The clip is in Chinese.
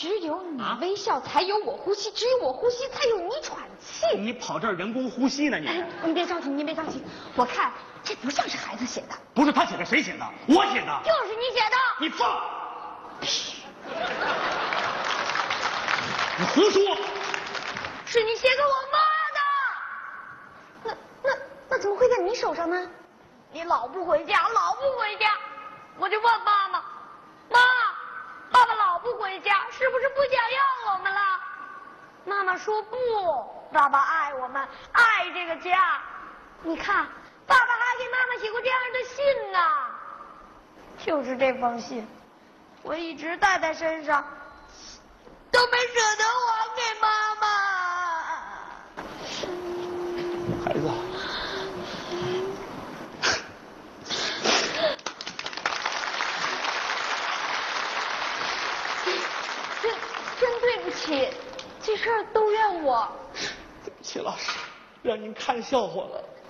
只有你微笑，才有我呼吸；只有我呼吸，才有你喘气。 你跑这儿人工呼吸呢？ 你别着急，您别着急。我看这不像是孩子写的。 不是他写的，谁写的？我写的。 就是你写的。 你放！你胡说！ 是你写给我妈的。那怎么会在你手上呢？你老不回家，老不回家，我就问妈妈，爸爸老不回家，是不是不想要我们了？妈妈说不，爸爸爱我们，爱这个家。你看，爸爸还给妈妈写过这样的信呢。就是这封信，我一直带在身上，都没舍得还给妈妈。 孩子。 真对不起，这事儿都怨我。 对不起，老师，让您看笑话了。